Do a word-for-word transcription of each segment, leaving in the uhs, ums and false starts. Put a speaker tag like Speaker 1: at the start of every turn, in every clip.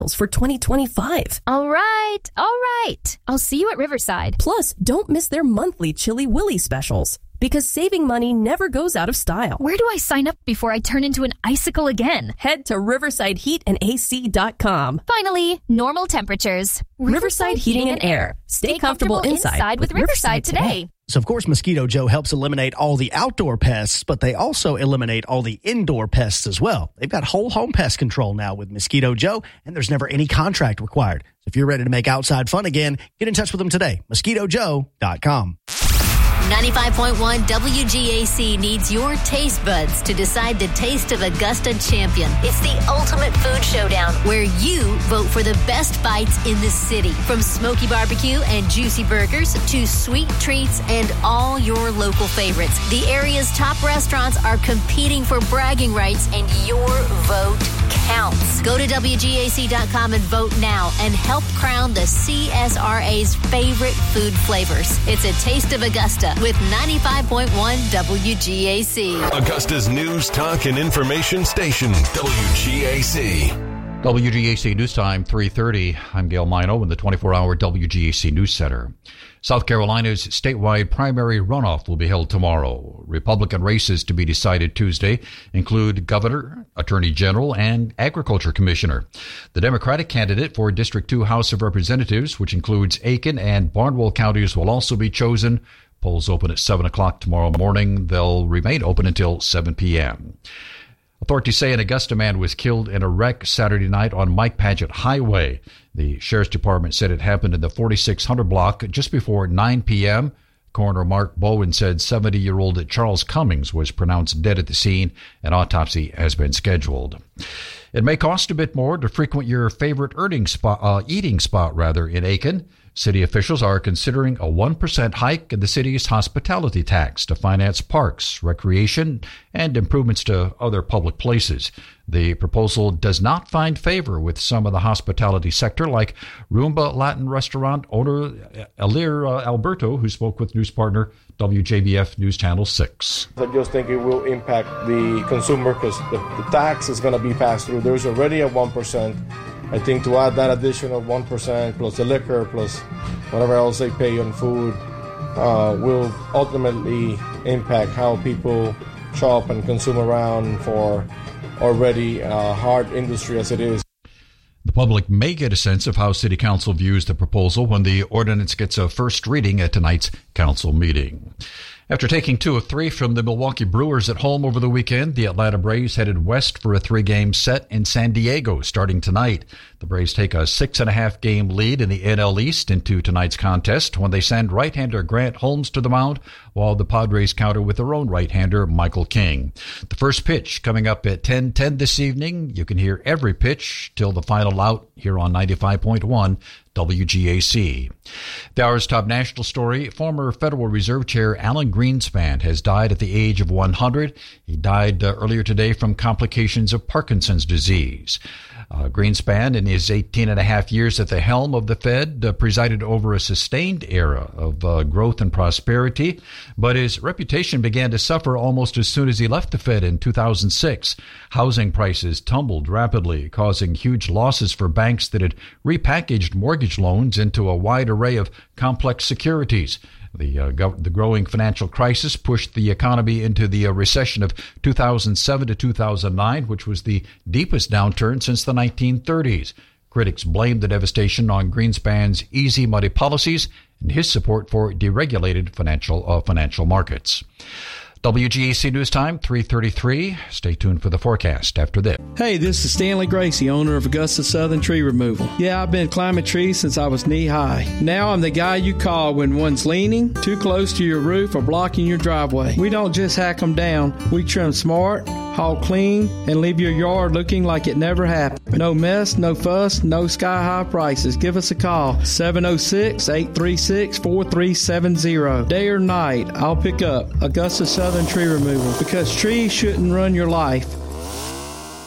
Speaker 1: for twenty twenty-five.
Speaker 2: All right, all right. I'll see you at Riverside.
Speaker 1: Plus, don't miss their monthly Chili Willy specials, because saving money never goes out of style.
Speaker 2: Where do I sign up before I turn into an icicle again?
Speaker 1: Head to riverside heat and A C dot com.
Speaker 2: Finally, normal temperatures.
Speaker 1: Riverside, Riverside Heating and Air. Stay, Stay comfortable, comfortable inside, inside with Riverside, Riverside today. today.
Speaker 3: So, of course, Mosquito Joe helps eliminate all the outdoor pests, but they also eliminate all the indoor pests as well. They've got whole home pest control now with Mosquito Joe, and there's never any contract required. So if you're ready to make outside fun again, get in touch with them today. mosquito joe dot com.
Speaker 4: ninety-five point one W G A C needs your taste buds to decide the Taste of Augusta champion. It's the ultimate food showdown where you vote for the best bites in the city. From smoky barbecue and juicy burgers to sweet treats and all your local favorites. The area's top restaurants are competing for bragging rights, and your vote counts. Go to W G A C dot com and vote now and help crown the C S R A's favorite food flavors. It's a Taste of Augusta with ninety-five point one W G A C.
Speaker 5: Augusta's news, talk, and information station, W G A C.
Speaker 6: W G A C News Time, three thirty. I'm Gail Mino in the twenty-four hour W G A C News Center. South Carolina's statewide primary runoff will be held tomorrow. Republican races to be decided Tuesday include governor, attorney general, and agriculture commissioner. The Democratic candidate for District two House of Representatives, which includes Aiken and Barnwell counties, will also be chosen. Polls open at seven o'clock tomorrow morning. They'll remain open until seven p.m. Authorities say an Augusta man was killed in a wreck Saturday night on Mike Paget Highway. The Sheriff's Department said it happened in the forty-six hundred block just before nine p.m. Coroner Mark Bowen said seventy-year-old Charles Cummings was pronounced dead at the scene. An autopsy has been scheduled. It may cost a bit more to frequent your favorite eating spot, uh, eating spot rather, in Aiken. City officials are considering a one percent hike in the city's hospitality tax to finance parks, recreation, and improvements to other public places. The proposal does not find favor with some of the hospitality sector, like Roomba Latin restaurant owner Elir uh, Alberto, who spoke with news partner W J B F News Channel six.
Speaker 7: I just think it will impact the consumer because the, the tax is going to be passed through. There's already a one percent. I think to add that additional one percent plus the liquor plus whatever else they pay on food uh, will ultimately impact how people shop and consume around for already a hard industry as it is.
Speaker 6: The public may get a sense of how City Council views the proposal when the ordinance gets a first reading at tonight's council meeting. After taking two of three from the Milwaukee Brewers at home over the weekend, the Atlanta Braves headed west for a three-game set in San Diego starting tonight. The Braves take a six-and-a-half game lead in the N L East into tonight's contest when they send right-hander Grant Holmes to the mound, while the Padres counter with their own right-hander, Michael King. The first pitch coming up at ten ten this evening. You can hear every pitch till the final out here on ninety-five point one W G A C. The hour's top national story, former Federal Reserve Chair Alan Greenspan has died at the age of one hundred. He died uh, earlier today from complications of Parkinson's disease. Uh, Greenspan, in his eighteen and a half years at the helm of the Fed, uh, presided over a sustained era of uh, growth and prosperity, but his reputation began to suffer almost as soon as he left the Fed in two thousand six. Housing prices tumbled rapidly, causing huge losses for banks that had repackaged mortgage loans into a wide array of complex securities. The, uh, go- the growing financial crisis pushed the economy into the uh, recession of two thousand seven to two thousand nine, which was the deepest downturn since the nineteen thirties. Critics blamed the devastation on Greenspan's easy money policies and his support for deregulated financial uh, financial markets. W G A C News Time, three thirty-three. Stay tuned for the forecast after this.
Speaker 8: Hey, this is Stanley Gracie, owner of Augusta Southern Tree Removal. Yeah, I've been climbing trees since I was knee-high. Now I'm the guy you call when one's leaning, too close to your roof, or blocking your driveway. We don't just hack them down. We trim smart, haul clean, and leave your yard looking like it never happened. No mess, no fuss, no sky-high prices. Give us a call, seven oh six, eight three six, four three seven zero. Day or night, I'll pick up Augusta Southern Tree Removal, because trees shouldn't run your life.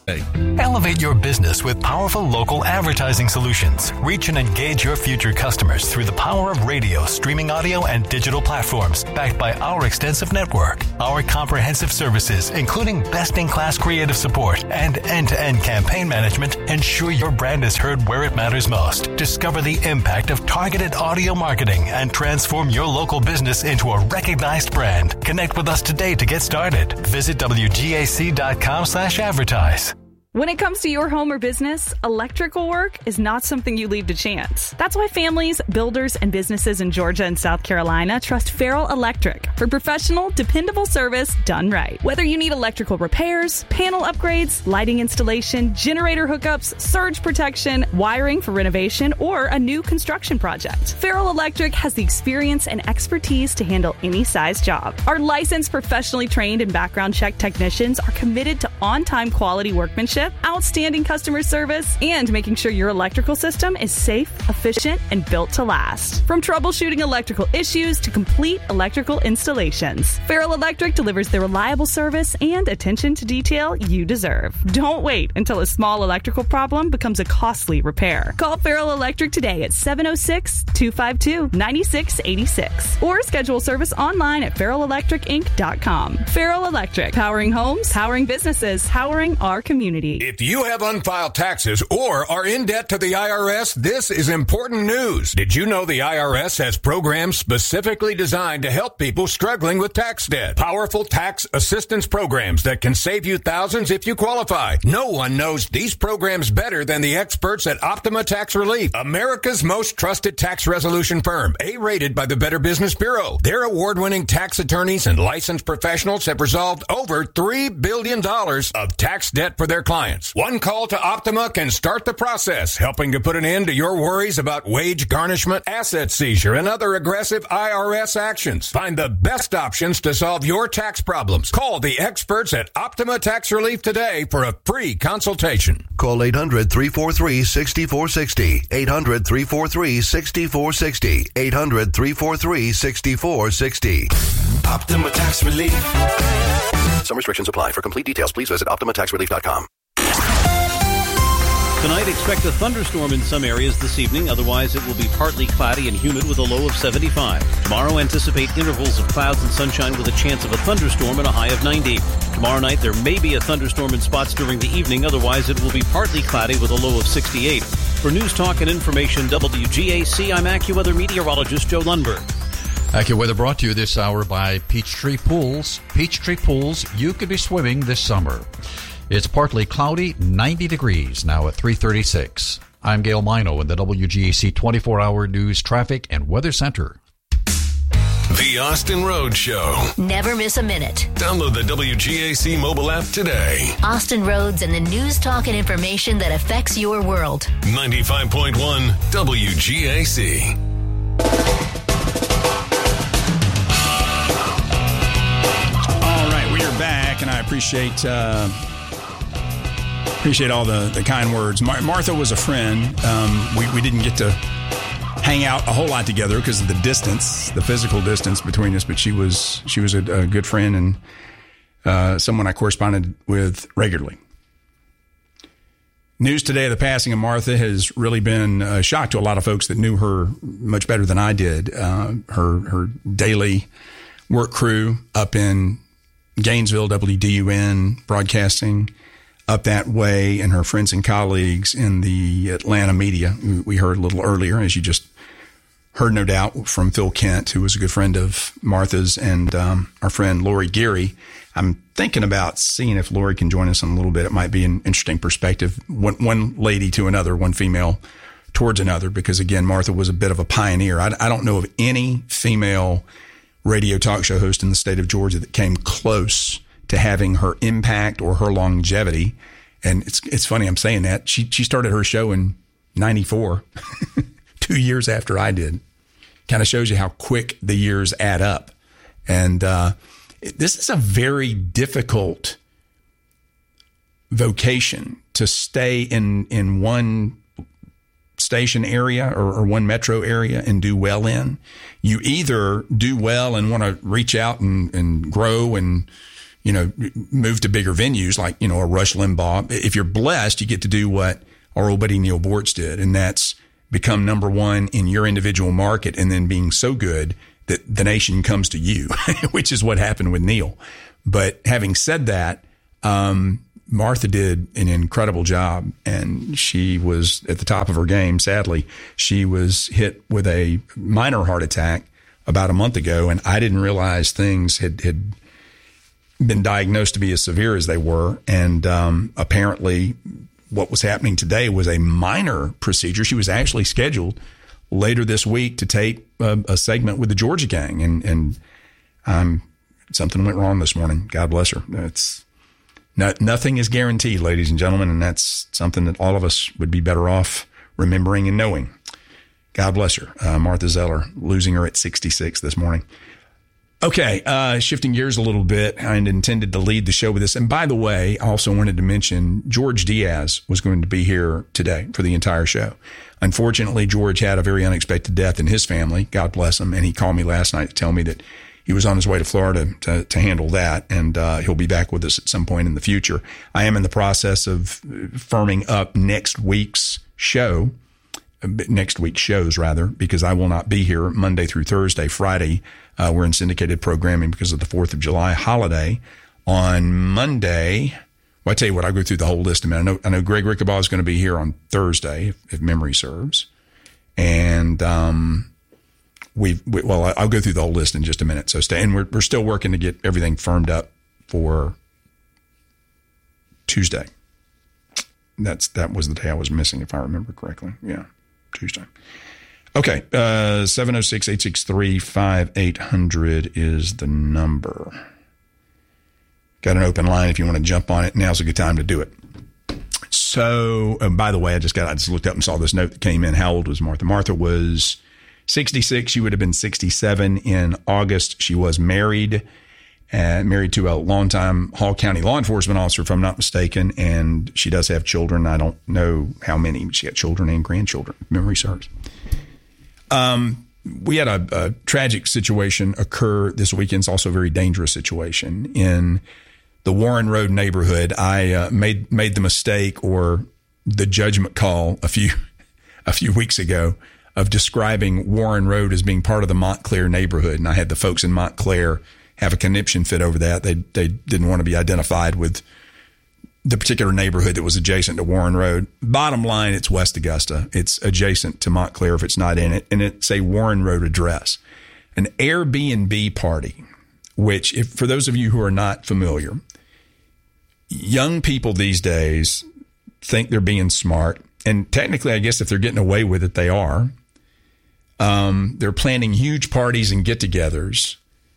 Speaker 9: Elevate your business with powerful local advertising solutions. Reach and engage your future customers through the power of radio, streaming audio, and digital platforms, backed by our extensive network. Our comprehensive services, including best-in-class creative support and end-to-end campaign management, ensure your brand is heard where it matters most. Discover the impact of targeted audio marketing and transform your local business into a recognized brand. Connect with us today to get started. Visit W G A C dot com slash advertise.
Speaker 10: When it comes to your home or business, electrical work is not something you leave to chance. That's why families, builders, and businesses in Georgia and South Carolina trust Farrell Electric for professional, dependable service done right. Whether you need electrical repairs, panel upgrades, lighting installation, generator hookups, surge protection, wiring for renovation, or a new construction project, Farrell Electric has the experience and expertise to handle any size job. Our licensed, professionally trained, and background check technicians are committed to on-time quality workmanship, outstanding customer service, and making sure your electrical system is safe, efficient, and built to last. From troubleshooting electrical issues to complete electrical installations, Farrell Electric delivers the reliable service and attention to detail you deserve. Don't wait until a small electrical problem becomes a costly repair. Call Farrell Electric today at seven oh six, two five two, nine six eight six or schedule service online at farrell electric inc dot com. Farrell Electric, powering homes, powering businesses, powering our community.
Speaker 11: If you have unfiled taxes or are in debt to the I R S, this is important news. Did you know the I R S has programs specifically designed to help people struggling with tax debt? Powerful tax assistance programs that can save you thousands if you qualify. No one knows these programs better than the experts at Optima Tax Relief, America's most trusted tax resolution firm, A-rated by the Better Business Bureau. Their award-winning tax attorneys and licensed professionals have resolved over three billion dollars of tax debt for their clients. One call to Optima can start the process, helping to put an end to your worries about wage garnishment, asset seizure, and other aggressive I R S actions. Find the best options to solve your tax problems. Call the experts at Optima Tax Relief today for a free consultation.
Speaker 12: Call eight hundred, three four three, six four six zero. eight hundred, three four three, six four six zero. eight hundred, three four three, six four six zero.
Speaker 5: Optima Tax Relief.
Speaker 12: Some restrictions apply. For complete details, please visit optima tax relief dot com.
Speaker 13: Tonight, expect a thunderstorm in some areas this evening. Otherwise, it will be partly cloudy and humid with a low of seventy-five. Tomorrow, anticipate intervals of clouds and sunshine with a chance of a thunderstorm and a high of ninety. Tomorrow night, there may be a thunderstorm in spots during the evening. Otherwise, it will be partly cloudy with a low of sixty-eight. For News Talk and Information W G A C, I'm AccuWeather meteorologist Joe Lundberg.
Speaker 6: AccuWeather brought to you this hour by Peachtree Pools. Peachtree Pools, you could be swimming this summer. It's partly cloudy, ninety degrees, now at three thirty-six. I'm Gail Mino in the W G A C twenty-four hour News Traffic and Weather Center.
Speaker 5: The Austin Road Show.
Speaker 4: Never miss a minute.
Speaker 5: Download the W G A C mobile app today.
Speaker 4: Austin Roads and the news, talk, and information that affects your world.
Speaker 5: ninety-five point one W G A C.
Speaker 14: All right, we are back, and I appreciate... Uh Appreciate all the, the kind words. Mar- Martha was a friend. Um, we, we didn't get to hang out a whole lot together because of the distance, the physical distance between us, but she was she was a, a good friend and uh, someone I corresponded with regularly. News today of the passing of Martha has really been a shock to a lot of folks that knew her much better than I did. Uh, her, her daily work crew up in Gainesville, W D U N, broadcasting up that way, and her friends and colleagues in the Atlanta media. We heard a little earlier, as you just heard, no doubt, from Phil Kent, who was a good friend of Martha's, and um, our friend Lori Geary. I'm thinking about seeing if Lori can join us in a little bit. It might be an interesting perspective, one, one lady to another, one female towards another, because, again, Martha was a bit of a pioneer. I, I don't know of any female radio talk show host in the state of Georgia that came close to having her impact or her longevity. And it's it's funny I'm saying that. She she started her show in ninety-four, two years after I did. Kind of shows you how quick the years add up. And uh, this is a very difficult vocation to stay in, in one station area or, or one metro area and do well in. You either do well and want to reach out and, and grow and you know, move to bigger venues like, you know, a Rush Limbaugh. If you're blessed, you get to do what our old buddy Neil Bortz did, and that's become number one in your individual market and then being so good that the nation comes to you, which is what happened with Neil. But having said that, um, Martha did an incredible job, and she was at the top of her game. Sadly, she was hit with a minor heart attack about a month ago, and I didn't realize things had, had been diagnosed to be as severe as they were. And um, apparently what was happening today was a minor procedure. She was actually scheduled later this week to take a, a segment with the Georgia Gang, and, and um, something went wrong this morning. God bless her. It's No, nothing is guaranteed, ladies and gentlemen, and that's something that all of us would be better off remembering and knowing. God bless her. Uh, Martha Zeller, losing her at sixty-six this morning. Okay, uh, shifting gears a little bit, I intended to lead the show with this. And by the way, I also wanted to mention George Diaz was going to be here today for the entire show. Unfortunately, George had a very unexpected death in his family. God bless him. And he called me last night to tell me that he was on his way to Florida to, to handle that, and uh, he'll be back with us at some point in the future. I am in the process of firming up next week's show, next week's shows rather, because I will not be here Monday through Thursday. Friday, uh, we're in syndicated programming because of the fourth of July holiday. On Monday, well, I tell you what, I'll go through the whole list. I mean, I know, I know Greg Rickabaugh is going to be here on Thursday, if, if memory serves. And, um, We've, we, well, I'll go through the whole list in just a minute. So stay, and we're, we're still working to get everything firmed up for Tuesday. That's, that was the day I was missing, if I remember correctly. Yeah, Tuesday. Okay. Uh, seven oh six, eight six three, five eight hundred is the number. Got an open line. If you want to jump on it, now's a good time to do it. So, uh, by the way, I just got, I just looked up and saw this note that came in. How old was Martha? Martha was sixty-six. She would have been sixty-seven in August. She was married, uh, married to a longtime Hall County law enforcement officer, if I'm not mistaken. And she does have children. I don't know how many. She had children and grandchildren, if memory serves. Um, we had a, a tragic situation occur this weekend. It's also a very dangerous situation in the Warren Road neighborhood. I uh, made made the mistake or the judgment call a few a few weeks ago of describing Warren Road as being part of the Montclair neighborhood. And I had the folks in Montclair have a conniption fit over that. They they didn't want to be identified with the particular neighborhood that was adjacent to Warren Road. Bottom line, it's West Augusta. It's adjacent to Montclair if it's not in it. And it's a Warren Road address. An Airbnb party, which, if for those of you who are not familiar, young people these days think they're being smart. And technically, I guess if they're getting away with it, they are. Um, they're planning huge parties and get-togethers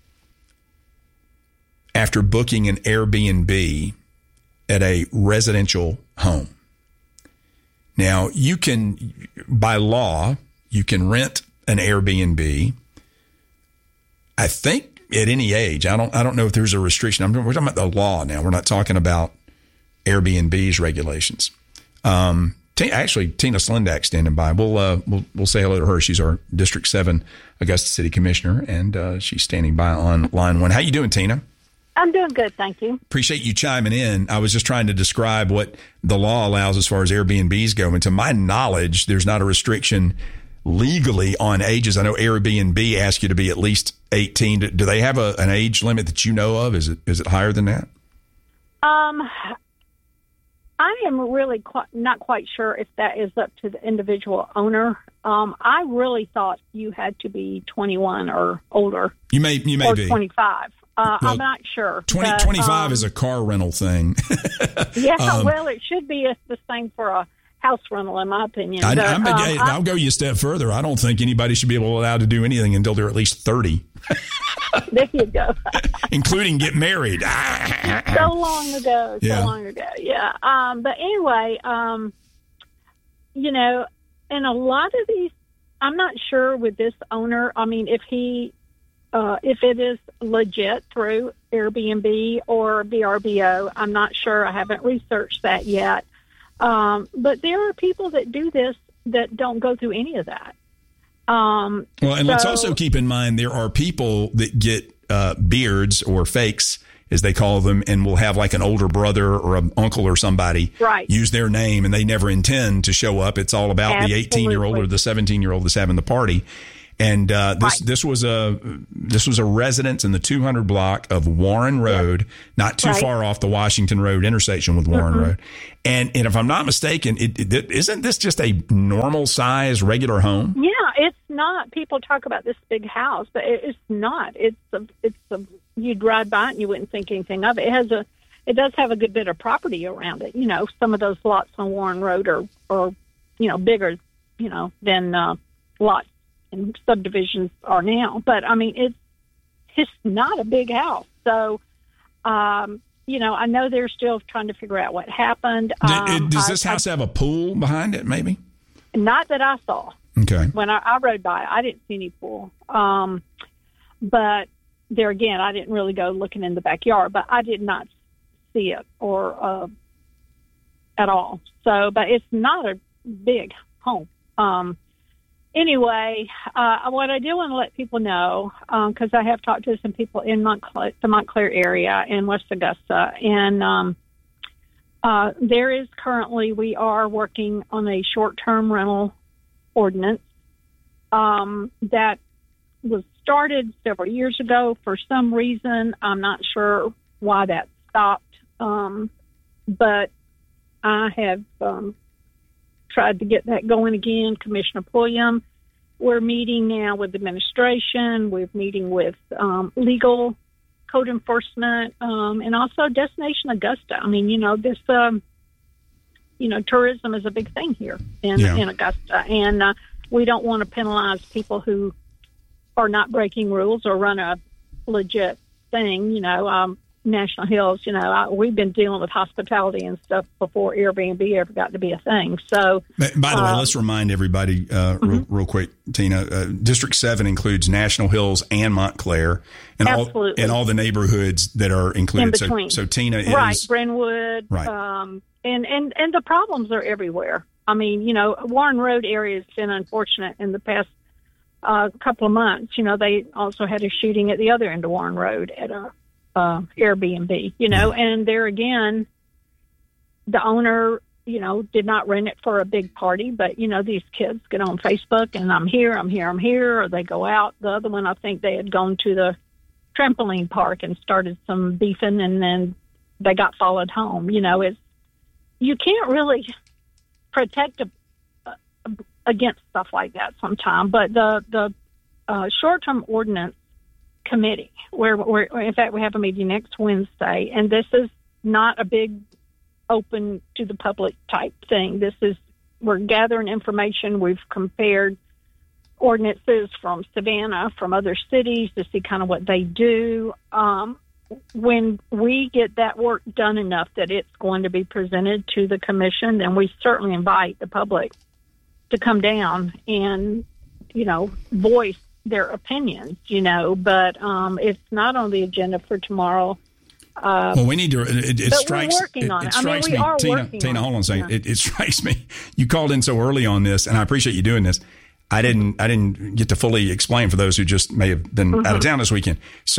Speaker 14: after booking an Airbnb at a residential home. Now, you can, by law, you can rent an Airbnb, I think, at any age. I don't I don't know if there's a restriction. I'm, we're talking about the law now. We're not talking about Airbnb's regulations. Um Actually, Tina Slindak standing by. We'll, uh, we'll we'll say hello to her. She's our District seven Augusta City Commissioner, and uh, she's standing by on line one. How you doing, Tina?
Speaker 15: I'm doing good, thank you.
Speaker 14: Appreciate you chiming in. I was just trying to describe what the law allows as far as Airbnbs go. And to my knowledge, there's not a restriction legally on ages. I know Airbnb asks you to be at least eighteen. Do they have a, an age limit that you know of? Is it is it higher than that?
Speaker 15: Um. I am really quite, not quite sure if that is up to the individual owner. Um, I really thought you had to be twenty-one or older.
Speaker 14: You may, you may
Speaker 15: or
Speaker 14: be
Speaker 15: twenty-five. Uh,
Speaker 14: well,
Speaker 15: I'm not sure.
Speaker 14: twenty,
Speaker 15: but,
Speaker 14: twenty-five
Speaker 15: um,
Speaker 14: is a car rental thing.
Speaker 15: yeah,
Speaker 14: um,
Speaker 15: well, it should be the same for a house rental, in my opinion.
Speaker 14: I,
Speaker 15: but,
Speaker 14: I'm,
Speaker 15: um,
Speaker 14: I, I'll go you a step further. I don't think anybody should be able allowed to do anything until they're at least thirty.
Speaker 15: There you go.
Speaker 14: Including get married.
Speaker 15: So long ago. So
Speaker 14: yeah.
Speaker 15: long ago. Yeah. Um, but anyway, um, you know, and a lot of these, I'm not sure with this owner. I mean, if he, uh, if it is legit through Airbnb or V R B O, I'm not sure. I haven't researched that yet. Um, but there are people that do this that don't go through any of that. Um,
Speaker 14: well, and
Speaker 15: so,
Speaker 14: let's also keep in mind there are people that get uh, beards or fakes as they call them, and will have like an older brother or an uncle or somebody
Speaker 15: right.
Speaker 14: use their name, and they never intend to show up. It's all about Absolutely. the eighteen-year-old or the seventeen-year-old that's having the party. And uh, this right. this was a this was a residence in the two hundred block of Warren Road, yep. not too right. far off the Washington Road intersection with Warren mm-hmm. Road. And and if I'm not mistaken, it, it, isn't this just a normal size regular home?
Speaker 15: Yeah, it's not. People talk about this big house, but it, it's not. It's a, it's a, you'd ride by it and you wouldn't think anything of it. It has a it does have a good bit of property around it. You know, some of those lots on Warren Road are are you know bigger, you know, than uh, lots and subdivisions are now. But I mean, it's it's not a big house. So, um, you know, I know they're still trying to figure out what happened.
Speaker 14: Um, Did, does
Speaker 15: I,
Speaker 14: this house
Speaker 15: I,
Speaker 14: have a pool behind it? Maybe.
Speaker 15: Not that I saw.
Speaker 14: Okay.
Speaker 15: When I, I rode by, I didn't see any pool. Um, but there again, I didn't really go looking in the backyard. But I did not see it or uh, at all. So, but it's not a big home. Um, Anyway, uh, what I do want to let people know, because um, I have talked to some people in Montclair, the Montclair area in West Augusta, and um, uh, there is currently, we are working on a short-term rental ordinance um, that was started several years ago. For some reason, I'm not sure why that stopped, um, but I have um, tried to get that going again. Commissioner Pulliam, we're meeting now with administration. We're meeting with um, legal, code enforcement, um, and also Destination Augusta. I mean, you know, this, um, you know, tourism is a big thing here in, yeah. in Augusta, and uh, we don't want to penalize people who are not breaking rules or run a legit thing. You know, um, National Hills, you know, I, we've been dealing with hospitality and stuff before Airbnb ever got to be a thing. So,
Speaker 14: by the uh, way, let's remind everybody uh,
Speaker 15: mm-hmm.
Speaker 14: real, real quick, Tina. Uh, District Seven includes National Hills and Montclair, and
Speaker 15: Absolutely.
Speaker 14: all and all the neighborhoods that are included.
Speaker 15: In between.
Speaker 14: So, so Tina is
Speaker 15: right, Brentwood,
Speaker 14: right,
Speaker 15: um, and and and the problems are everywhere. I mean, you know, Warren Road area has been unfortunate in the past uh, couple of months. You know, they also had a shooting at the other end of Warren Road at a Uh, Airbnb, you know, and there again, the owner, you know, did not rent it for a big party, but, you know, these kids get on Facebook and I'm here, I'm here, I'm here, or they go out. The other one, I think they had gone to the trampoline park and started some beefing, and then they got followed home. You know, it's, you can't really protect a, uh, against stuff like that sometimes, but the, the uh, short-term ordinance committee, where we're, in fact, we have a meeting next Wednesday, and this is not a big open to the public type thing. This is, we're gathering information. We've compared ordinances from Savannah, from other cities, to see kind of what they do. Um, when we get that work done enough that it's going to be presented to the commission, then we certainly invite the public to come down and, you know, voice their opinions, you know, but um, it's not on the agenda for tomorrow. Uh,
Speaker 14: well, we need to. It, it
Speaker 15: but
Speaker 14: strikes.
Speaker 15: We're working
Speaker 14: it,
Speaker 15: on
Speaker 14: it
Speaker 15: it.
Speaker 14: strikes
Speaker 15: I mean, we
Speaker 14: me,
Speaker 15: are
Speaker 14: Tina.
Speaker 15: working
Speaker 14: Tina,
Speaker 15: on
Speaker 14: hold on a second.
Speaker 15: Yeah.
Speaker 14: It, it strikes me. You called in so early on this, and I appreciate you doing this. I didn't. I didn't get to fully explain for those who just may have been mm-hmm. out of town this weekend.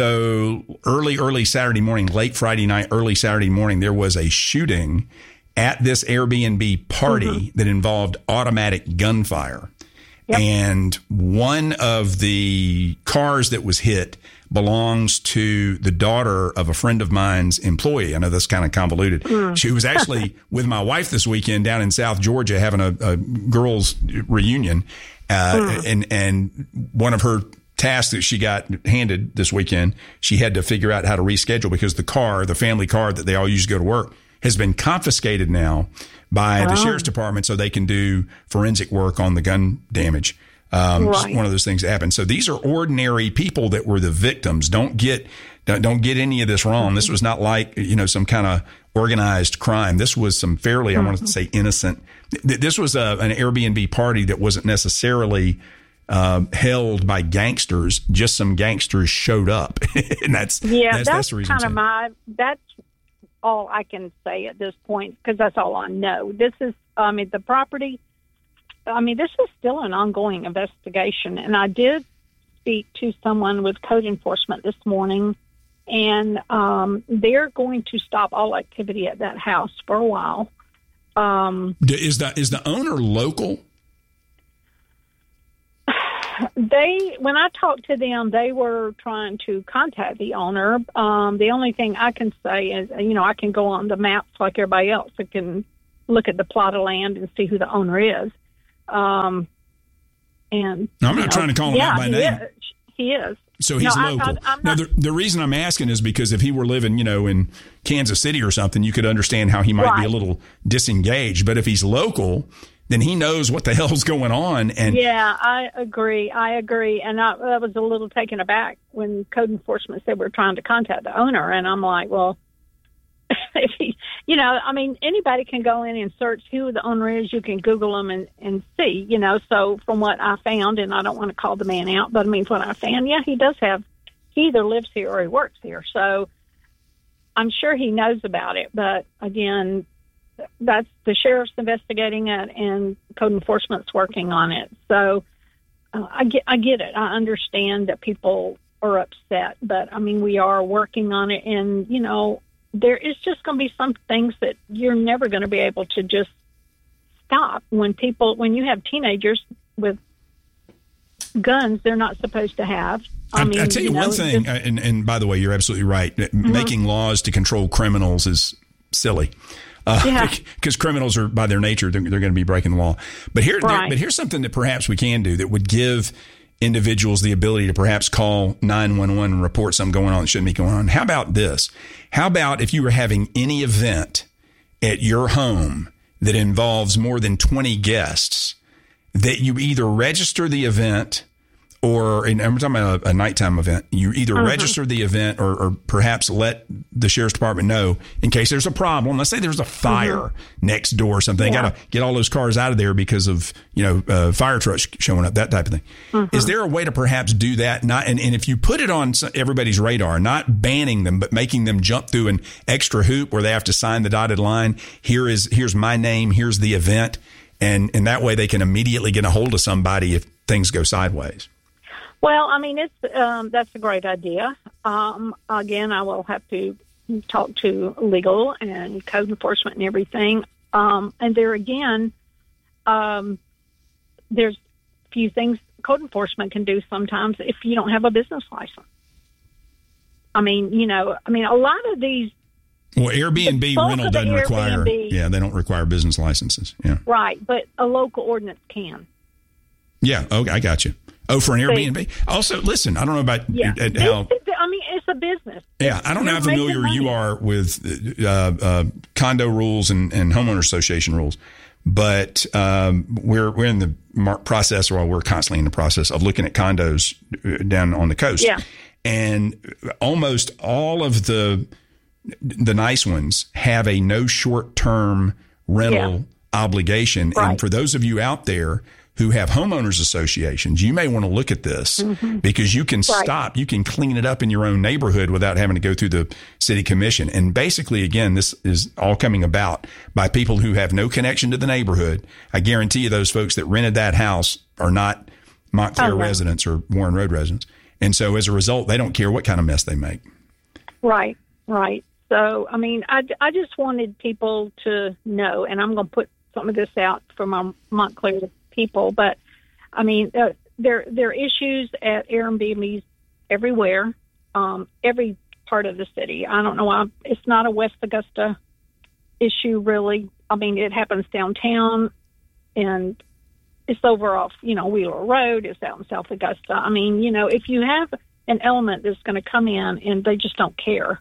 Speaker 14: So early, early Saturday morning, late Friday night, early Saturday morning, there was a shooting at this Airbnb party mm-hmm. that involved automatic gunfire. Yep. And one of the cars that was hit belongs to the daughter of a friend of mine's employee. I know that's kind of convoluted. Mm. She was actually with my wife this weekend down in South Georgia having a, a girls' reunion. Uh, mm. and, and one of her tasks that she got handed this weekend, she had to figure out how to reschedule because the car, the family car that they all use to go to work, has been confiscated now by the oh. sheriff's department so they can do forensic work on the gun damage. Um, right. One of those things that happened. So these are ordinary people that were the victims. Don't get, don't, don't get any of this wrong. Mm-hmm. This was not like, you know, some kind of organized crime. This was some fairly, mm-hmm. I want to say innocent. This was a, an Airbnb party that wasn't necessarily um, held by gangsters. Just some gangsters showed up. and that's,
Speaker 15: yeah,
Speaker 14: that's,
Speaker 15: that's,
Speaker 14: that's the reason.
Speaker 15: kind of my, that's all I can say at this point, because that's all I know. This is, I mean, the property, I mean, this is still an ongoing investigation. And I did speak to someone with code enforcement this morning and um, they're going to stop all activity at that house for a while. Um,
Speaker 14: is the is the owner local?
Speaker 15: They, when I talked to them, they were trying to contact the owner. Um, the only thing I can say is, you know, I can go on the maps like everybody else. I can look at the plot of land and see who the owner is. Um, and
Speaker 14: no, I'm not
Speaker 15: know,
Speaker 14: trying to call him
Speaker 15: yeah,
Speaker 14: out by
Speaker 15: he
Speaker 14: name.
Speaker 15: Is. He is.
Speaker 14: So he's
Speaker 15: no,
Speaker 14: local.
Speaker 15: I, I, I'm
Speaker 14: now,
Speaker 15: not,
Speaker 14: the, the reason I'm asking is because if he were living, you know, in Kansas City or something, you could understand how he might
Speaker 15: right.
Speaker 14: be a little disengaged. But if he's local, then he knows what the hell's going on. And
Speaker 15: yeah, I agree. I agree. And I, I was a little taken aback when code enforcement said we're trying to contact the owner. And I'm like, well, if he, you know, I mean, anybody can go in and search who the owner is. You can Google them and, and see, you know. So from what I found, and I don't want to call the man out, but I mean, what I found, yeah, he does have, he either lives here or he works here. So I'm sure he knows about it. But again, that's the sheriff's investigating it and code enforcement's working on it. So uh, I get, I get it. I understand that people are upset, but I mean, we are working on it, and you know, there is just going to be some things that you're never going to be able to just stop when people, when you have teenagers with guns they're not supposed to have. I,
Speaker 14: I
Speaker 15: mean,
Speaker 14: I tell you,
Speaker 15: you know,
Speaker 14: one thing,
Speaker 15: just,
Speaker 14: and, and by the way, you're absolutely right. Mm-hmm. Making laws to control criminals is silly. Uh,
Speaker 15: yeah.
Speaker 14: Because criminals are, by their nature, they're, they're going to be breaking the law. But here,
Speaker 15: right.
Speaker 14: but here's something that perhaps we can do that would give individuals the ability to perhaps call nine one one and report something going on that shouldn't be going on. How about this? How about if you were having any event at your home that involves more than twenty guests, that you either register the event or, and I'm talking about a, a nighttime event, you either uh-huh. register the event or, or perhaps let the sheriff's department know in case there's a problem. Let's say there's a fire uh-huh. next door or something. Yeah. Got to get all those cars out of there because of, you know, uh, fire trucks showing up, that type of thing. Uh-huh. Is there a way to perhaps do that? Not, and, and if you put it on everybody's radar, not banning them, but making them jump through an extra hoop where they have to sign the dotted line. Here is, here's my name. Here's the event. And, and that way they can immediately get a hold of somebody if things go sideways.
Speaker 15: Well, I mean, it's um, that's a great idea. Um, again, I will have to talk to legal and code enforcement and everything. Um, and there again, um, there's a few things code enforcement can do sometimes if you don't have a business license. I mean, you know, I mean, a lot of these.
Speaker 14: Well, Airbnb rental doesn't
Speaker 15: Airbnb,
Speaker 14: require. Yeah, they don't require business licenses. Yeah.
Speaker 15: Right, but a local ordinance can.
Speaker 14: Yeah. Okay, I got you. Oh, for an Airbnb. Also, listen, I don't know about
Speaker 15: yeah.
Speaker 14: uh, how.
Speaker 15: I mean, it's a business.
Speaker 14: Yeah, I don't know how familiar you are with uh, uh, condo rules and, and homeowner association rules, but um, we're we're in the process, or we're constantly in the process of looking at condos down on the coast.
Speaker 15: Yeah,
Speaker 14: and almost all of the the nice ones have a no short term rental yeah. obligation,
Speaker 15: right.
Speaker 14: and for those of you out there who have homeowners associations, you may want to look at this mm-hmm. because you can right. stop, you can clean it up in your own neighborhood without having to go through the city commission. And basically, again, this is all coming about by people who have no connection to the neighborhood. I guarantee you those folks that rented that house are not Montclair oh, no. residents or Warren Road residents. And so as a result, they don't care what kind of mess they make.
Speaker 15: Right, right. So, I mean, I, I just wanted people to know, and I'm going to put some of this out for my Montclair people, but I mean, uh, there there are issues at Airbnbs everywhere, um, every part of the city. I don't know why it's not a West Augusta issue, really. I mean, it happens downtown, and it's over off, you know, Wheeler Road. It's out in South Augusta. I mean, you know, if you have an element that's going to come in and they just don't care,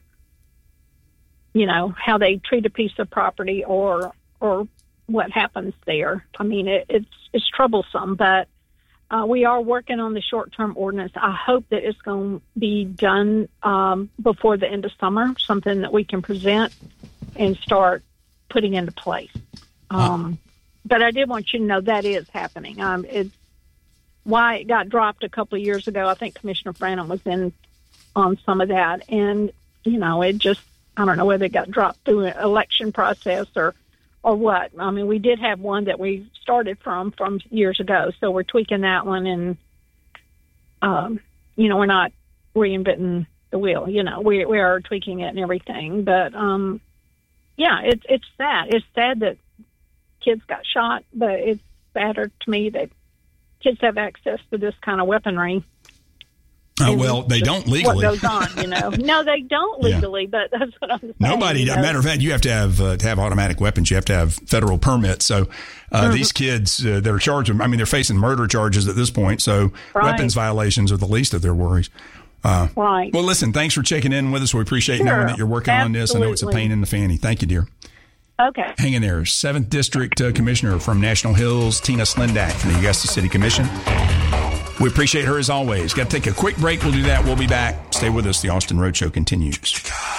Speaker 15: you know, how they treat a piece of property or or what happens there. I mean, it, it's it's troublesome, but uh, we are working on the short-term ordinance. I hope that it's going to be done um, before the end of summer, something that we can present and start putting into place. Um, uh, but I did want you to know that is happening. Um, it's why it got dropped a couple of years ago. I think Commissioner Branham was in on some of that, and you know, it just I don't know whether it got dropped through an election process or. Or what? I mean, we did have one that we started from from years ago, so we're tweaking that one, and um, you know, we're not reinventing the wheel. You know, we we are tweaking it and everything. But um, yeah, it's it's sad. It's sad that kids got shot, but it's sadder to me that kids have access to this kind of weaponry.
Speaker 14: Uh, well, they don't legally.
Speaker 15: What goes on, you know? No, they don't legally, yeah. But that's what I'm saying.
Speaker 14: Nobody. You know? Matter of fact, you have to have uh, to have automatic weapons. You have to have federal permits. So uh, mm-hmm. these kids, uh, they're charged. I mean, they're facing murder charges at this point. So right. weapons violations are the least of their worries. Uh,
Speaker 15: right.
Speaker 14: Well, listen. Thanks for checking in with us. We appreciate sure. knowing that you're working
Speaker 15: Absolutely.
Speaker 14: on this. I know it's a pain in the fanny. Thank you, dear.
Speaker 15: Okay.
Speaker 14: Hang in there. Seventh District uh, Commissioner from National Hills, Tina Slindak from the Augusta City Commission. We appreciate her as always. Got to take a quick break. We'll do that. We'll be back. Stay with us. The Austin Roadshow continues.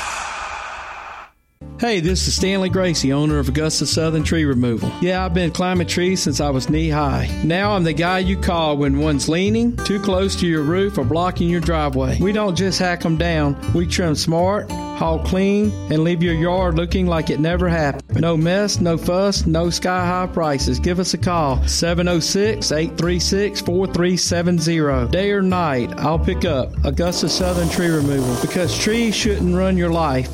Speaker 8: Hey, this is Stanley Gracie, owner of Augusta Southern Tree Removal. Yeah, I've been climbing trees since I was knee-high. Now I'm the guy you call when one's leaning, too close to your roof, or blocking your driveway. We don't just hack them down. We trim smart, haul clean, and leave your yard looking like it never happened. No mess, no fuss, no sky-high prices. Give us a call, seven oh six, eight three six, four three seven zero. Day or night, I'll pick up Augusta Southern Tree Removal, because trees shouldn't run your life.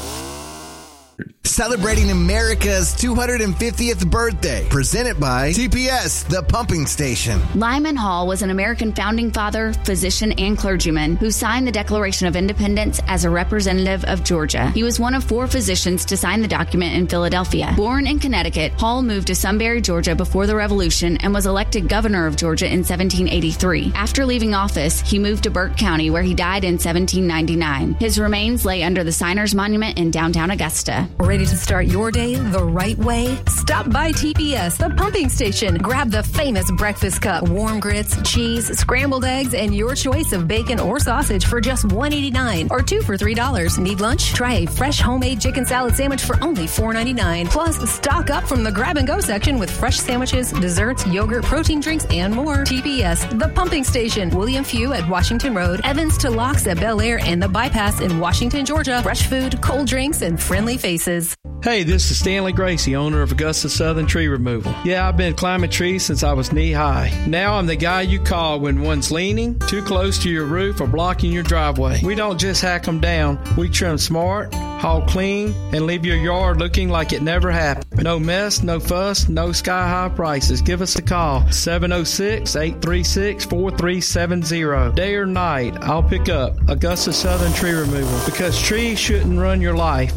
Speaker 16: Celebrating America's two hundred fiftieth birthday. Presented by T P S, the pumping station.
Speaker 17: Lyman Hall was an American founding father, physician, and clergyman who signed the Declaration of Independence as a representative of Georgia. He was one of four physicians to sign the document in Philadelphia. Born in Connecticut, Hall moved to Sunbury, Georgia before the Revolution and was elected governor of Georgia in seventeen eighty-three. After leaving office, he moved to Burke County, where he died in seventeen ninety-nine. His remains lay under the Signers Monument in downtown Augusta.
Speaker 18: Ready to start your day the right way? Stop by T P S, the pumping station. Grab the famous breakfast cup, warm grits, cheese, scrambled eggs, and your choice of bacon or sausage for just one eighty-nine or two for three dollars. Need lunch? Try a fresh homemade chicken salad sandwich for only four ninety-nine. Plus, stock up from the grab-and-go section with fresh sandwiches, desserts, yogurt, protein drinks, and more. T P S, the pumping station. William Few at Washington Road, Evans to Locks at Bel Air, and the Bypass in Washington, Georgia. Fresh food, cold drinks, and friendly faces.
Speaker 8: Hey, this is Stanley Gracie, owner of Augusta Southern Tree Removal. Yeah, I've been climbing trees since I was knee-high. Now I'm the guy you call when one's leaning, too close to your roof, or blocking your driveway. We don't just hack them down. We trim smart, haul clean, and leave your yard looking like it never happened. No mess, no fuss, no sky-high prices. Give us a call, seven oh six, eight three six, four three seven zero. Day or night, I'll pick up Augusta Southern Tree Removal, because trees shouldn't run your life.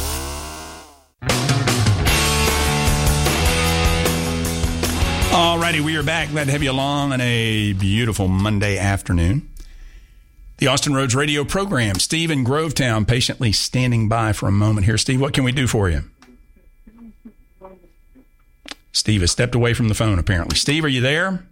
Speaker 14: All righty, we are back. Glad to have you along on a beautiful Monday afternoon. The Austin Roads radio program. Steve in Grovetown patiently standing by for a moment here. Steve, what can we do for you? Steve has stepped away from the phone, apparently. Steve, are you there?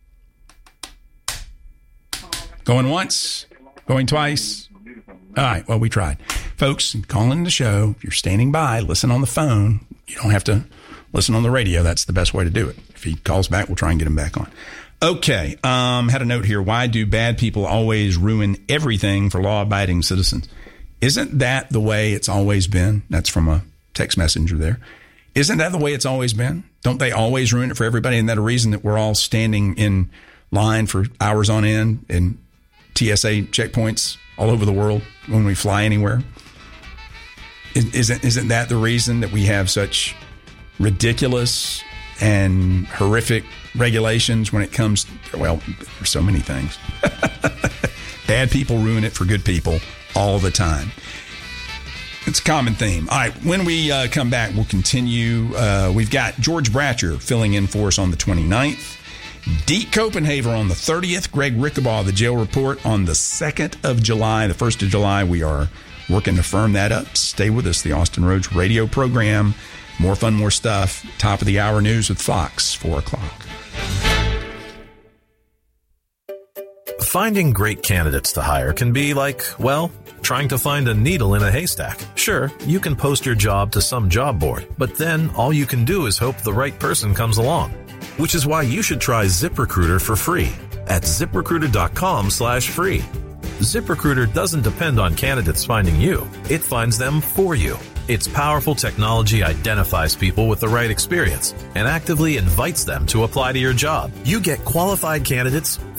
Speaker 14: Going once? Going twice? All right, well, we tried. Folks, calling the show. If you're standing by, listen on the phone. You don't have to listen on the radio. That's the best way to do it. If he calls back, we'll try and get him back on. Okay, um, had a note here. Why do bad people always ruin everything for law-abiding citizens? Isn't that the way it's always been? That's from a text messenger there. Isn't that the way it's always been? Don't they always ruin it for everybody? Isn't that a reason that we're all standing in line for hours on end in T S A checkpoints all over the world when we fly anywhere? Isn't, isn't that the reason that we have such ridiculous and horrific regulations when it comes to, well, there's so many things. Bad people ruin it for good people all the time. It's a common theme. All right, when we uh, come back, we'll continue. Uh, we've got George Bratcher filling in for us on the twenty-ninth. Deke Copenhaver on the thirtieth. Greg Rickabaugh, the jail report, on the second of July. The first of July, we are working to firm that up. Stay with us, the Austin Roads radio program. More fun, more stuff. Top of the hour news with Fox, four o'clock.
Speaker 19: Finding great candidates to hire can be like, well, trying to find a needle in a haystack. Sure, you can post your job to some job board, but then all you can do is hope the right person comes along. Which is why you should try ZipRecruiter for free at ZipRecruiter.com slash free. ZipRecruiter doesn't depend on candidates finding you. It finds them for you. Its powerful technology identifies people with the right experience and actively invites them to apply to your job. You get qualified candidates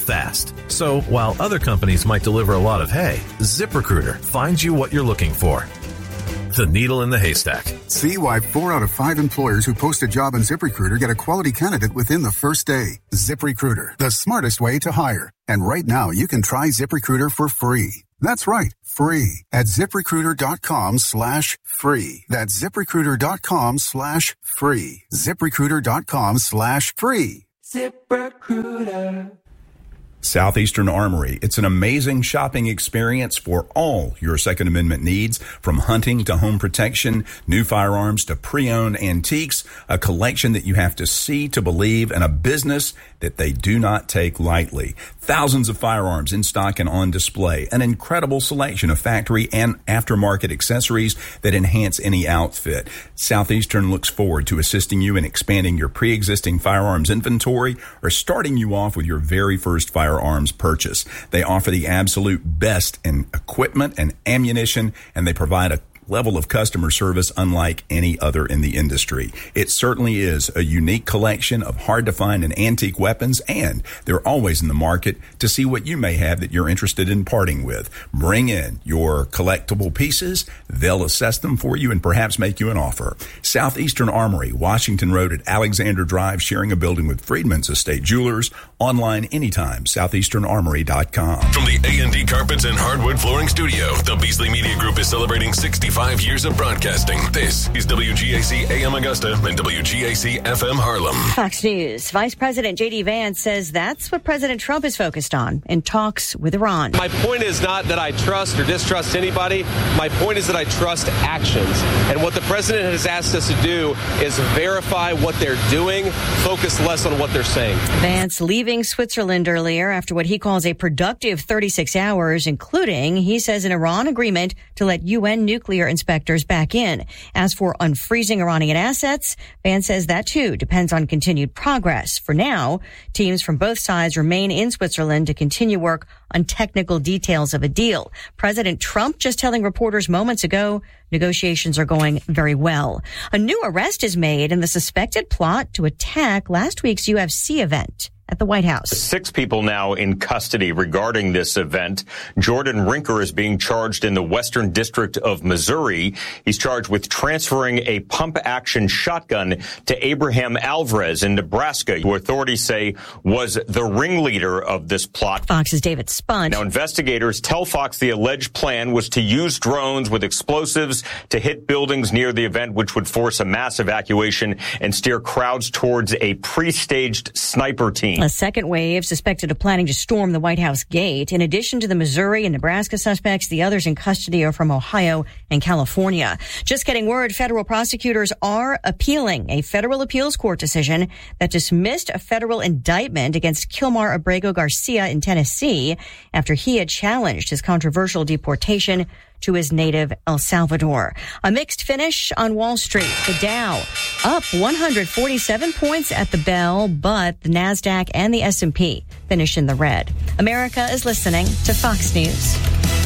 Speaker 19: fast. So while other companies might deliver a lot of hay, ZipRecruiter finds you what you're looking for. The needle in the haystack.
Speaker 20: See why four out of five employers who post a job on ZipRecruiter get a quality candidate within the first day. ZipRecruiter, the smartest way to hire. And right now, you can try ZipRecruiter for free. That's right, free at ZipRecruiter.com slash free. That's ZipRecruiter.com slash free. ZipRecruiter.com slash free.
Speaker 21: ZipRecruiter.
Speaker 14: Southeastern Armory. It's an amazing shopping experience for all your Second Amendment needs, from hunting to home protection, new firearms to pre-owned antiques, a collection that you have to see to believe, and a business that they do not take lightly. Thousands of firearms in stock and on display, an incredible selection of factory and aftermarket accessories that enhance any outfit. Southeastern looks forward to assisting you in expanding your pre-existing firearms inventory or starting you off with your very first firearms purchase. They offer the absolute best in equipment and ammunition, and they provide a level of customer service unlike any other in the industry. It certainly is a unique collection of hard-to-find and antique weapons, and they're always in the market to see what you may have that you're interested in parting with. Bring in your collectible pieces. They'll assess them for you and perhaps make you an offer. Southeastern Armory, Washington Road at Alexander Drive, sharing a building with Freedman's Estate Jewelers. Online anytime, southeastern armory dot com.
Speaker 5: From the A and D Carpets and Hardwood Flooring Studio, the Beasley Media Group is celebrating sixty-five years of broadcasting. This is W G A C A M Augusta and W G A C F M Harlem.
Speaker 22: Fox News. Vice President J D. Vance says that's what President Trump is focused on in talks with Iran.
Speaker 23: My point is not that I trust or distrust anybody. My point is that I trust actions. And what the president has asked us to do is verify what they're doing, focus less on what they're saying.
Speaker 22: Vance leaving Switzerland earlier after what he calls a productive thirty-six hours, including, he says, an Iran agreement to let U N nuclear inspectors back in. As for unfreezing Iranian assets, Vance says that too depends on continued progress. For now, teams from both sides remain in Switzerland to continue work on technical details of a deal. President Trump just telling reporters moments ago negotiations are going very well. A new arrest is made in the suspected plot to attack last week's U F C event at the White House.
Speaker 24: Six people now in custody regarding this event. Jordan Rinker is being charged in the Western District of Missouri. He's charged with transferring a pump-action shotgun to Abraham Alvarez in Nebraska, who authorities say was the ringleader of this plot.
Speaker 22: Fox's David Spunt.
Speaker 24: Now, investigators tell Fox the alleged plan was to use drones with explosives to hit buildings near the event, which would force a mass evacuation and steer crowds towards a pre-staged sniper team.
Speaker 22: A second wave suspected of planning to storm the White House gate. In addition to the Missouri and Nebraska suspects, the others in custody are from Ohio and California. Just getting word, federal prosecutors are appealing a federal appeals court decision that dismissed a federal indictment against Kilmar Abrego Garcia in Tennessee after he had challenged his controversial deportation to his native El Salvador. A mixed finish on Wall Street. The Dow up one hundred forty-seven points at the bell, but the NASDAQ and the S and P finish in the red. America is listening to Fox News.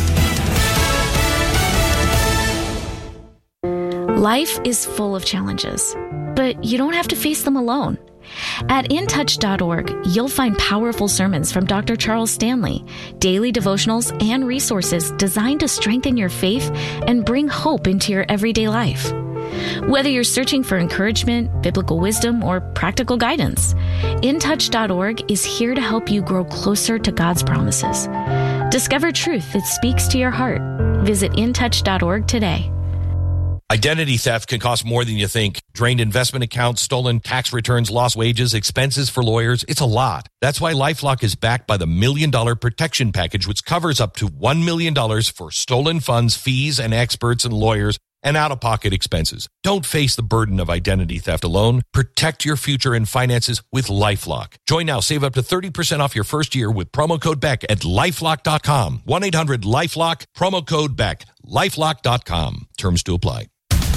Speaker 2: Life is full of challenges, but you don't have to face them alone. At in touch dot org, you'll find powerful sermons from Doctor Charles Stanley, daily devotionals, and resources designed to strengthen your faith and bring hope into your everyday life. Whether you're searching for encouragement, biblical wisdom, or practical guidance, in touch dot org is here to help you grow closer to God's promises. Discover truth that speaks to your heart. Visit in touch dot org today.
Speaker 25: Identity theft can cost more than you think. Drained investment accounts, stolen tax returns, lost wages, expenses for lawyers. It's a lot. That's why LifeLock is backed by the Million Dollar Protection Package, which covers up to one million dollars for stolen funds, fees, and experts and lawyers, and out-of-pocket expenses. Don't face the burden of identity theft alone. Protect your future and finances with LifeLock. Join now. Save up to thirty percent off your first year with promo code Beck at lifelock dot com. one eight hundred lifelock, promo code Beck, lifelock dot com. Terms to apply.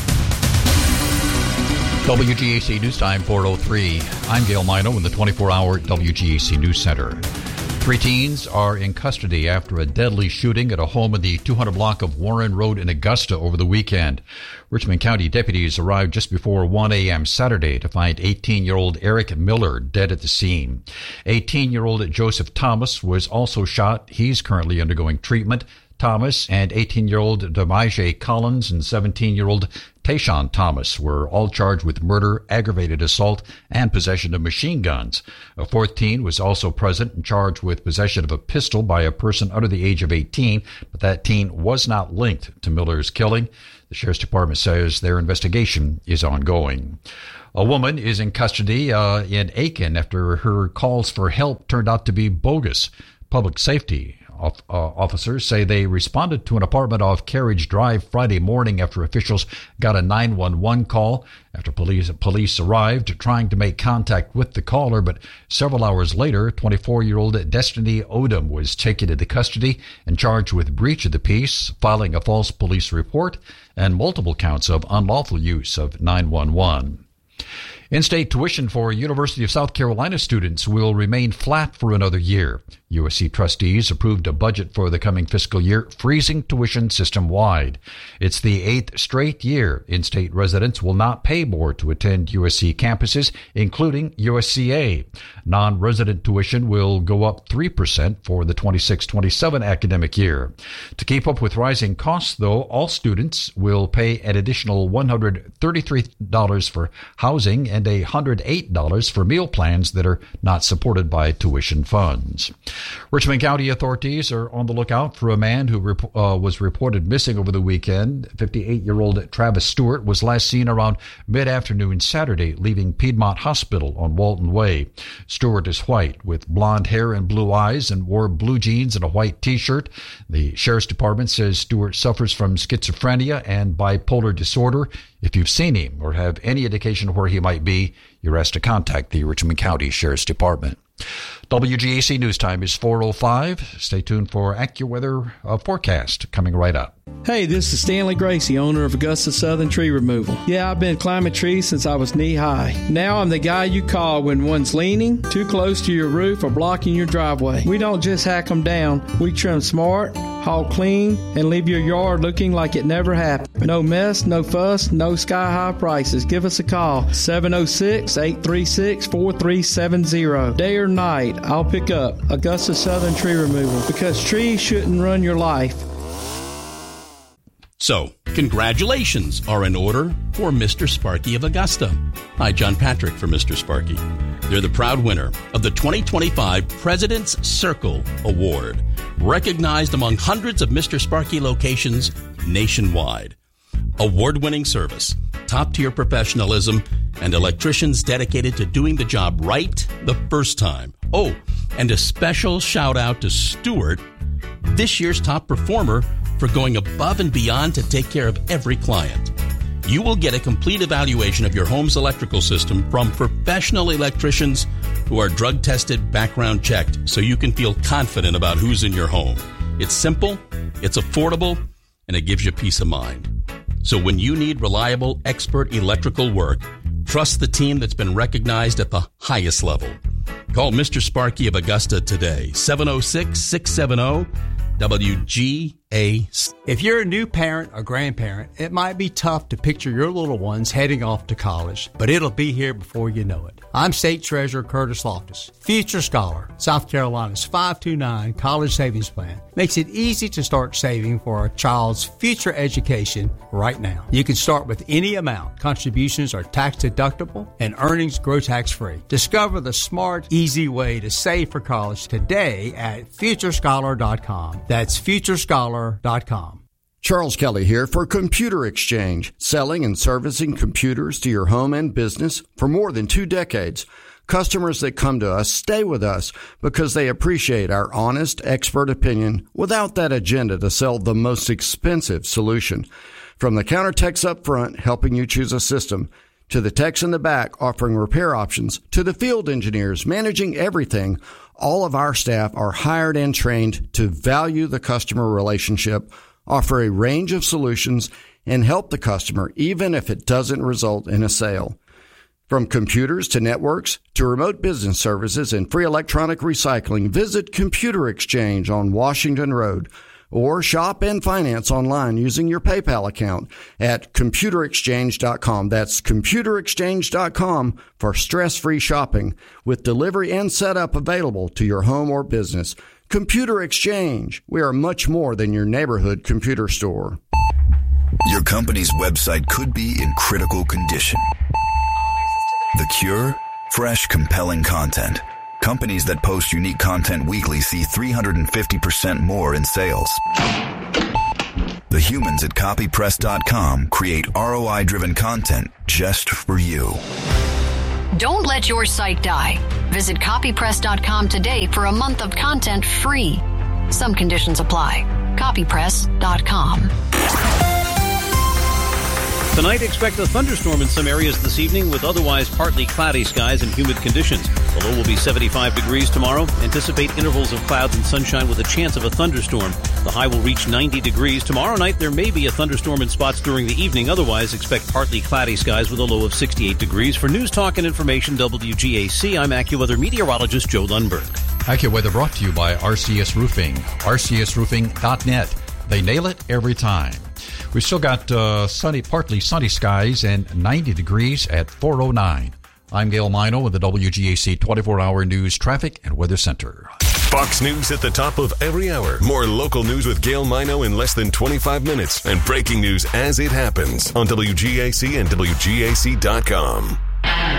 Speaker 6: W G A C News Time four oh three. I'm Gail Mino in the twenty-four hour W G A C News Center. Three teens are in custody after a deadly shooting at a home in the two hundred block of Warren Road in Augusta over the weekend. Richmond County deputies arrived just before one a.m. Saturday to find eighteen-year-old Eric Miller dead at the scene. eighteen-year-old Joseph Thomas was also shot. He's currently undergoing treatment. Thomas and eighteen-year-old Demaje Collins and seventeen-year-old Tayshawn Thomas were all charged with murder, aggravated assault, and possession of machine guns. A fourth teen was also present and charged with possession of a pistol by a person under the age of eighteen, but that teen was not linked to Miller's killing. The Sheriff's Department says their investigation is ongoing. A woman is in custody uh, in Aiken after her calls for help turned out to be bogus. Public safety Uh, officers say they responded to an apartment off Carriage Drive Friday morning after officials got a nine one one call. After police police arrived trying to make contact with the caller, but several hours later, twenty-four-year-old Destiny Odom was taken into custody and charged with breach of the peace, filing a false police report, and multiple counts of unlawful use of nine one one. In-state tuition for University of South Carolina students will remain flat for another year. U S C trustees approved a budget for the coming fiscal year, freezing tuition system-wide. It's the eighth straight year in-state residents will not pay more to attend U S C campuses, including U S C A. Non-resident tuition will go up three percent for the twenty-six twenty-seven academic year. To keep up with rising costs, though, all students will pay an additional one hundred thirty-three dollars for housing and one hundred eight dollars for meal plans that are not supported by tuition funds. Richmond County authorities are on the lookout for a man who rep- uh, was reported missing over the weekend. fifty-eight-year-old Travis Stewart was last seen around mid-afternoon Saturday, leaving Piedmont Hospital on Walton Way. Stewart is white with blonde hair and blue eyes and wore blue jeans and a white T-shirt. The Sheriff's Department says Stewart suffers from schizophrenia and bipolar disorder. If you've seen him or have any indication of where he might be, you're asked to contact the Richmond County Sheriff's Department. W G A C News Time is four oh five. Stay tuned for AccuWeather uh, forecast coming right up.
Speaker 8: Hey, this is Stanley Gracie, owner of Augusta Southern Tree Removal. Yeah, I've been climbing trees since I was knee-high. Now I'm the guy you call when one's leaning, too close to your roof, or blocking your driveway. We don't just hack them down. We trim smart, haul clean, and leave your yard looking like it never happened. No mess, no fuss, no sky-high prices. Give us a call, seven oh six, eight three six, four three seven zero. Day or night, I'll pick up Augusta Southern Tree Removal, because trees shouldn't run your life.
Speaker 1: So, congratulations are in order for Mister Sparky of Augusta. Hi, John Patrick for Mister Sparky. They're the proud winner of the twenty twenty-five President's Circle Award, recognized among hundreds of Mister Sparky locations nationwide. Award-winning service, top-tier professionalism, and electricians dedicated to doing the job right the first time. Oh, and a special shout-out to Stuart, this year's top performer, for going above and beyond to take care of every client. You will get a complete evaluation of your home's electrical system from professional electricians who are drug-tested, background checked, so you can feel confident about who's in your home. It's simple, it's affordable, and it gives you peace of mind. So when you need reliable, expert electrical work, trust the team that's been recognized at the highest level. Call Mister Sparky of Augusta today, seven oh six, six seven oh, W G A C.
Speaker 3: If you're a new parent or grandparent, it might be tough to picture your little ones heading off to college, but it'll be here before you know it. I'm State Treasurer Curtis Loftus, Future Scholar. South Carolina's five two nine College Savings Plan makes it easy to start saving for a child's future education right now. You can start with any amount. Contributions are tax deductible and earnings grow tax free. Discover the smart, easy way to save for college today at future scholar dot com. That's future scholar dot com.
Speaker 7: Charles Kelly here for Computer Exchange, selling and servicing computers to your home and business for more than two decades. Customers that come to us stay with us because they appreciate our honest, expert opinion without that agenda to sell the most expensive solution. From the counter techs up front helping you choose a system, to the techs in the back offering repair options, to the field engineers managing everything, all of our staff are hired and trained to value the customer relationship, offer a range of solutions, and help the customer even if it doesn't result in a sale. From computers to networks to remote business services and free electronic recycling, visit Computer Exchange on Washington Road or shop and finance online using your PayPal account at computer exchange dot com. That's computer exchange dot com for stress-free shopping with delivery and setup available to your home or business. Computer Exchange. We are much more than your neighborhood computer store.
Speaker 9: Your company's website could be in critical condition. The cure? Fresh, compelling content. Companies that post unique content weekly see three hundred fifty percent more in sales. The humans at copy press dot com create R O I-driven content just for you.
Speaker 10: Don't let your site die. Visit copy press dot com today for a month of content free. Some conditions apply. copy press dot com.
Speaker 11: Tonight, expect a thunderstorm in some areas this evening with otherwise partly cloudy skies and humid conditions. The low will be seventy-five degrees tomorrow. Anticipate intervals of clouds and sunshine with a chance of a thunderstorm. The high will reach ninety degrees. Tomorrow night, there may be a thunderstorm in spots during the evening. Otherwise, expect partly cloudy skies with a low of sixty-eight degrees. For News Talk and Information, W G A C, I'm AccuWeather meteorologist Joe Lundberg.
Speaker 6: AccuWeather brought to you by R C S Roofing. R C S roofing dot net. They nail it every time. We've still got uh, sunny, partly sunny skies and ninety degrees at four oh nine. I'm Gail Mino with the W G A C twenty-four hour News Traffic and Weather Center.
Speaker 5: Fox News at the top of every hour. More local news with Gail Mino in less than twenty-five minutes. And breaking news as it happens on W G A C and W G A C dot com.